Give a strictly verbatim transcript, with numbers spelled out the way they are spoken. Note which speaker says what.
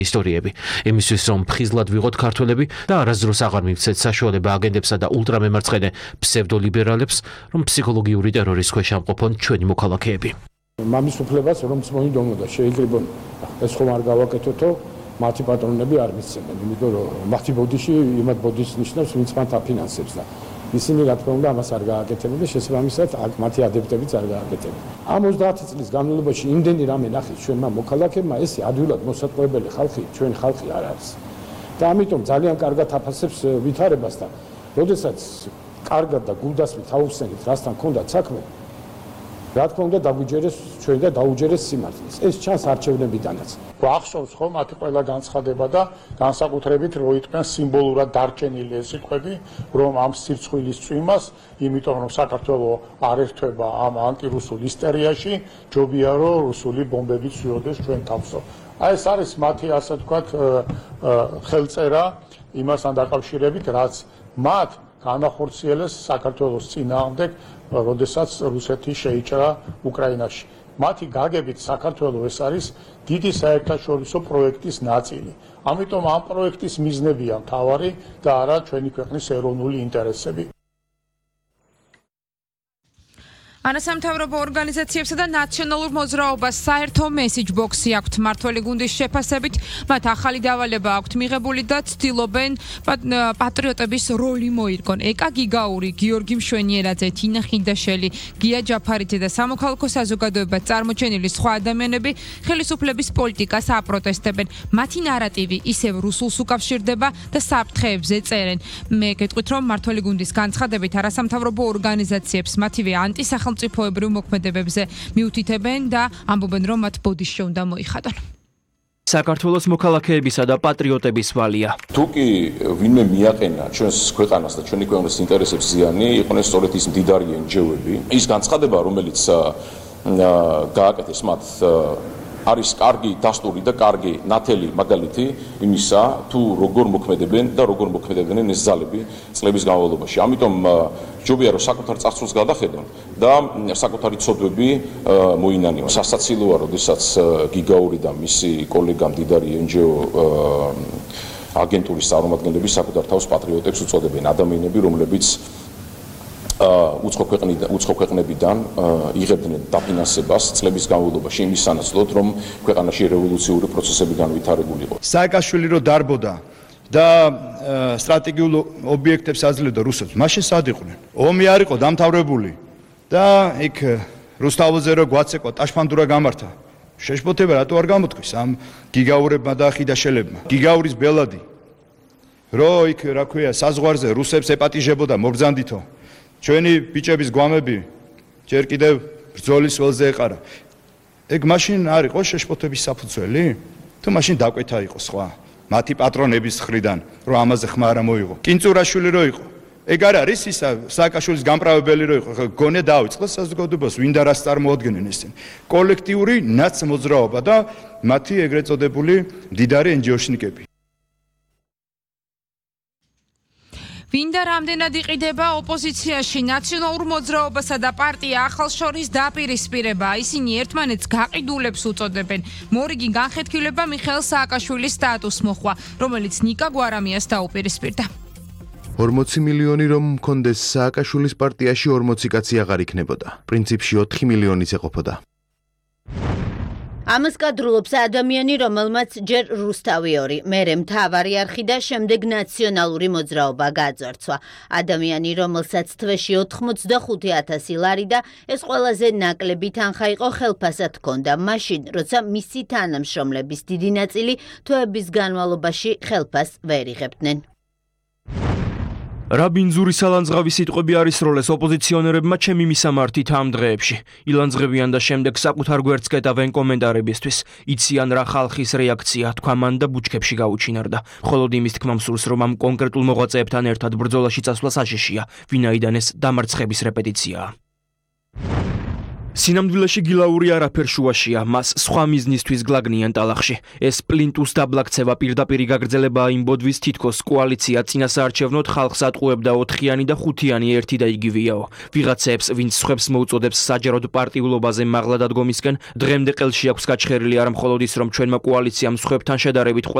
Speaker 1: ისტორიები. Იმისთვის რომ ფხიზლად ვიღოთ ქართველები და არასდროს აღარ მივცეთ საშუალება აგენტებსა და ულტრამემარცხენე ფსევდოლიბერალებს, რომ ფსიქოლოგიური ტერორის ქვეშ ამყოფონ ჩვენი მოქალაქეები.
Speaker 2: მამის უფლებას რომც მოინდომოდა შეიძლება ეს ხომ არ გავაკეთოთო მათი პატრონები არ მისცემენ, იმიტომ რომ მათი ბოდიში იმათ ბოდიშს ნიშნავს, ვინც მათ აფინანსებს და ისინი რა თქმა უნდა ამას არ გააკეთებენ და შესაბამისად მათი ადეპტებიც არ გააკეთებენ. ამ ოცდაათი წლის განმავლობაში იმდენი რამე ნახეთ ჩვენმა მოქალაქეებმა, ეს ადვილად მოსატყუებელი ხალხი, ჩვენი ხალხი არ არის. და ამიტომ ძალიან კარგად აფასებს ვითარებას და როდესაც კარგად და გულდასმით აუხსენით, რასთან ქონდათ საქმე, რა თქმა უნდა დაგვიჯერეს ჩვენ და დაუჯერეს სიმართლეს. ეს ჩანს არჩევნებიდანაც.
Speaker 3: გვახსოვს ხო მათი ყველა განცხადება და განსაკუთრებით რო იყვნენ სიმბოლურად დარჩენილი ეს სიტყვები, რომ ამ სირცხვილის წვიმას, იმიტომ რომ საქართველო არ ერთვება ამ ანტირუსულ ისტერიაში, ჯობია რომ რუსული ბომბები წვიოდეს ჩვენ თავსო. აი ეს არის მათი ასე ვთქვათ ხელწერა იმასთან დაკავშირებით, რაც მათ განახორციელეს საქართველოს წინააღმდეგ, როდესაც რუსეთი შეიჭრა უკრაინაში. მათი გაგებით საქართველოს ეს არის დიდი საერთაშორისო პროექტის ნაწილი. ამიტომ ამ პროექტის მიზნებია მთავარი და არა ჩვენი ქვეყნის ეროვნული ინტერესები.
Speaker 4: ანასამთავრობო ორგანიზაციებსა და ნაციონალურ მოძრაობას საერთო მესიჯ ბოქსი აქვთ მმართველი გუნდის შეფასებით, მათ ახალი დავალება აქვთ მიღებული და ცდილობენ პატრიოტების როლი მოირგონ. ეკა გიგაური, გიორგი მშვენიერაძე, თინა ხიდაშელი, გია ჯაფარიძე და სამოქალაქო საზოგადოებად წარმოჩენილი სხვა ადამიანები ხელისუფლების პოლიტიკას აპროტესტებენ. მათი ნარატივი ისევ რუსულს უკავშირდება და საფრთხეებზე წერენ. მე გეტყვით, რომ მმართველი გუნდის განცხადებით არასამთავრობო ორგანიზაციებს მათივე ანტისახელმწიფო სახელმწიფოებრივ მოქმედებებზე მიუთითებენ და ამბობენ, რომ მათ ბოდიში უნდა მოიხადონ.
Speaker 1: საქართველოს მოქალაქეებისა და პატრიოტების ვალია.
Speaker 5: თუ კი ვინმე მიაყენა ჩვენს ქვეყანას და ჩვენი ქვეყნის ინტერესებს ზიანი, იყვნენ სწორედ ის მდიდარი ენჯიოები, ის განცხადება, რომელიც გააკეთეს მათ არის კარგი დასტური და კარგი ნათელი მაგალითი იმისა, თუ როგორ მოქმედებენ და როგორ მოქმედებდნენ ეს ძალები წლების განმავლობაში. ამიტომ ჯობია რომ საკუთარ წარსულს გადახედონ და საკუთარი ცოდვები მოინანიონ. სასაცილოა, როდესაც გიგაური და მისი კოლეგა მდიდარი ენჯიო აგენტურის წარმომადგენლები საკუთარ თავს პატრიოტებს უწოდებენ, ადამიანები, რომლებიც უცხო ქვეყნებიდან იღებდნენ დაფინანსებას წლების განმავლობაში იმის სანაცვლოდ, რომ ქვეყანაში რევოლუციური პროცესები განვითარებულიყო.
Speaker 6: სააკაშვილი რო დარბოდა და სტრატეგიულ ობიექტებს აძლევდა რუსებს, მაშინ სად იყვნენ? ომი არ იყო დამთავრებული და იქ რუსთაველზე რო გვაცეკვა, ტაშფანდურა გამართა. შეშფოთება რატო არ გამოთქვის ამ გიგაურებმა და ხიდაშელებმა? გიგაურის ბელადი რო იქ რა ქვია, საზღვარზე რუსებს ეპატიჟებოდა მობრძანდითო. ჩვენი ბიჭების გვამები ჯერ კიდევ ბრძოლის ველზე ეყარა. ეგ მაშინ არ იყო შეშფოთების საფუძველი? თუ მაშინ დაკვეთა იყო სხვა მათი პატრონების მხრიდან, რომ ამაზე ხმა არ მოიღო. კინწურაშვილი რო იყო. ეგ არ არის ისა სააკაშვილის გამправებელი რო იყო. გონე დაიწყო საზოგადოებას, ვინ და რას წარმოადგენენ ისინი. კოლექტიური ნაცმოძრაობა და მათი ეგრეთ წოდებული მდიდარი ენჯიოშნიკები.
Speaker 4: ვინდა რამდენად იყიდება ოპოზიციაში ნაციონალურ მოძრაობასა და პარტია ახალს შორის დაპირისპირება, ისინი ერთმანეთს გაყიდულებს უწოდებენ. მორიგი განხეთქილება მიხეილ სააკაშვილის სტატუსს მოხვა, რომელიც ნიკა გვარამიას დაუპირისპირდა.
Speaker 7: ორმოცი მილიონი რომ მქონდეს სააკაშვილის პარტიაში ორმოცი კაცი აღარ იქნებოდა. პრინციპში ოთხი მილიონიც ეყოფოდა.
Speaker 8: ამას კადრულობს ადამიანი, რომელმაც ჯერ რუსთავი ორი, მერე მთავარი არხი და შემდეგ ნაციონალური მოძრაობა გაძარცვა. ადამიანი, რომელსაც თვეში ოთხმოცდახუთი ათასი ლარი და ეს ყველაზე ნაკლები თანხა იყო ხელფასად ჰქონდა, მაშინ, როცა მისი თანამშრომლების დიდი ნაწილი თვეების განმავლობაში ხელფასს ვერ იღებდნენ.
Speaker 9: რა ბინძური სალანძღავი სიტყვები არისროლეს ოპოზიციონერებმა ჩემი მისამართით ამ დღეებში. ილანძღებიან და შემდეგ საკუთარ გვერდს კეტავენ კომენტარებისთვის. იციან რა ხალხის რეაქცია, თქვა მან და ბუჩქებში გაუჩინარდა. მხოლოდ იმის თქმა მსურს, რომ ამ კონკრეტულ მოღვაწეებთან ერთად ბრძოლაში წასვლა საშიშია, ვინაიდან ეს დამარცხების რეპეტიციაა. სინამდვილეში გილაური არაფერ შუაშია, მას სხვა მიზნისთვის გლაგნიან ტალახში. ეს პლინტუს დაბლაქცევა პირდაპირი გაგრძელებაა იმ ბოდვის თითქოს კოალიცია წინასაარჩევნოდ ხალხს ატყუებდა ოთხიანი და ხუთიანი ერთი და იგივეაო. ვიღაცებს, ვინც სხვებს მოუწოდებს საჯაროდ პარტიულობაზე მაღლა დადგომისკენ, დღემდე ყელში აქვს გაჩხერილი არა მხოლოდ ის, რომ ჩვენმა კოალიციამ სხვებთან შედარებით